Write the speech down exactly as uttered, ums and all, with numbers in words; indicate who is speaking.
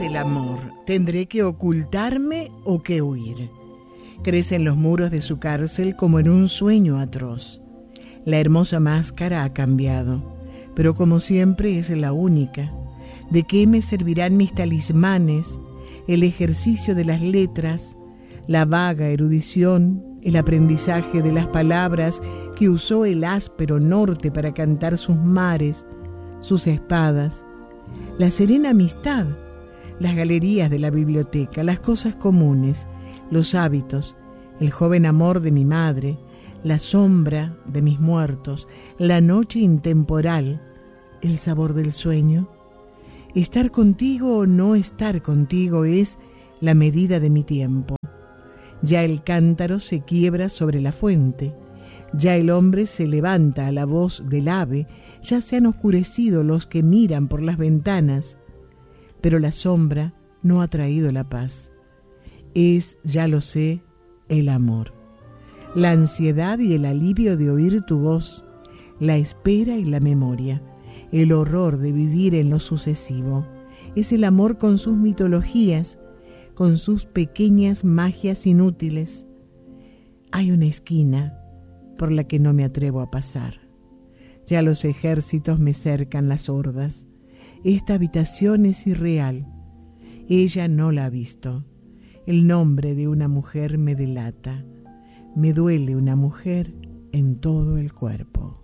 Speaker 1: el amor? ¿Tendré que ocultarme o que huir? Crece en los muros de su cárcel como en un sueño atroz. La hermosa máscara ha cambiado, pero como siempre es la única. ¿De qué me servirán mis talismanes, el ejercicio de las letras, la vaga erudición, el aprendizaje de las palabras que usó el áspero norte para cantar sus mares, sus espadas, la serena amistad, las galerías de la biblioteca, las cosas comunes, los hábitos, el joven amor de mi madre, la sombra de mis muertos, la noche intemporal, el sabor del sueño? Estar contigo o no estar contigo es la medida de mi tiempo. Ya el cántaro se quiebra sobre la fuente, ya el hombre se levanta a la voz del ave, ya se han oscurecido los que miran por las ventanas, pero la sombra no ha traído la paz. Es, ya lo sé, el amor. La ansiedad y el alivio de oír tu voz, la espera y la memoria, el horror de vivir en lo sucesivo. Es el amor con sus mitologías, con sus pequeñas magias inútiles. Hay una esquina por la que no me atrevo a pasar. Ya los ejércitos me cercan las hordas. Esta habitación es irreal. Ella no la ha visto. El nombre de una mujer me delata. Me duele una mujer en todo el cuerpo.